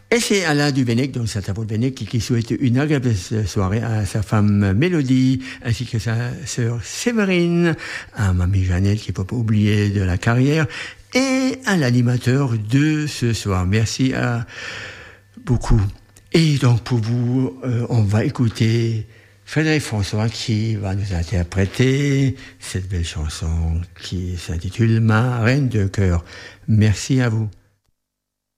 Et c'est Alain Duvennec, donc Santa Duvennec, qui souhaite une agréable soirée à sa femme Mélodie, ainsi que sa sœur Séverine, à mamie Jeannette, qui ne peut pas oublier de la carrière, et à l'animateur de ce soir. Merci à beaucoup. Et donc, pour vous, on va écouter Frédéric François qui va nous interpréter cette belle chanson qui s'intitule Ma Reine de cœur. Merci à vous.